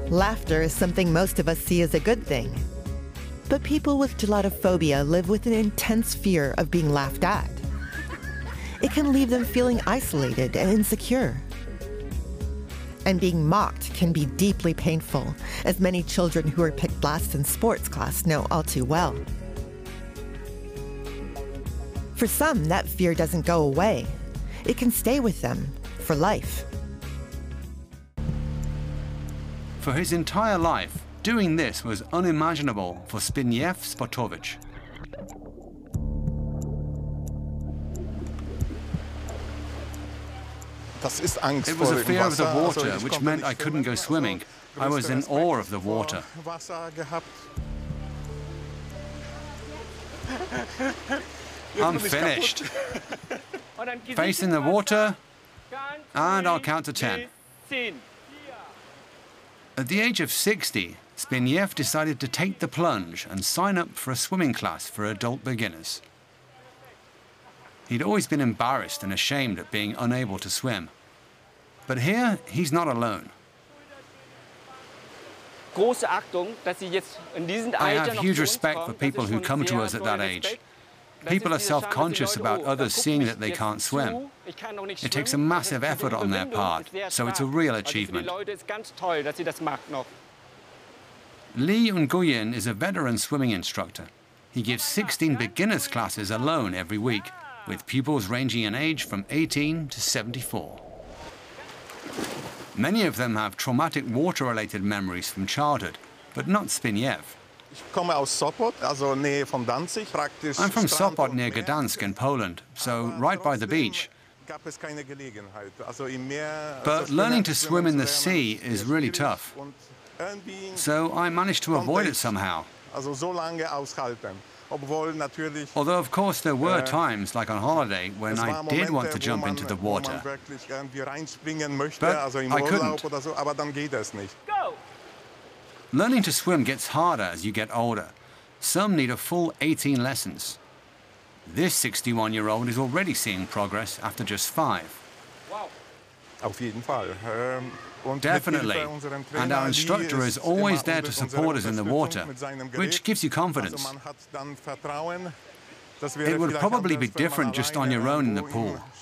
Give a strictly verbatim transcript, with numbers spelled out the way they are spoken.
Laughter is something most of us see as a good thing. But people with gelatophobia live with an intense fear of being laughed at. It can leave them feeling isolated and insecure. And being mocked can be deeply painful, as many children who are picked last in sports class know all too well. For some, that fear doesn't go away. It can stay with them for life. For his entire life, doing this was unimaginable for Zbigniew Spotowicz. It was a fear of the water, which meant I couldn't go swimming. I was in awe of the water. I'm finished. Facing the water, and I'll count to ten. At the age of sixty, Zbigniew decided to take the plunge and sign up for a swimming class for adult beginners. He'd always been embarrassed and ashamed at being unable to swim. But here, he's not alone. I have huge respect for people who come to us at that age. People are self-conscious about others seeing that they can't swim. It takes a massive effort on their part, so it's a real achievement. Lee Nguyen is a veteran swimming instructor. He gives sixteen beginners classes alone every week, with pupils ranging in age from eighteen to seventy-four. Many of them have traumatic water-related memories from childhood, but not Zbigniew. I'm from Sopot near Gdansk in Poland, so right by the beach. But learning to swim in the sea is really tough. So I managed to avoid it somehow. Although, of course, there were times, like on holiday, when I did want to jump into the water. But I couldn't. Learning to swim gets harder as you get older. Some need a full eighteen lessons. This sixty-one-year-old is already seeing progress after just five. Definitely. And our instructor is always there to support us in the water, which gives you confidence. It would probably be different just on your own in the pool.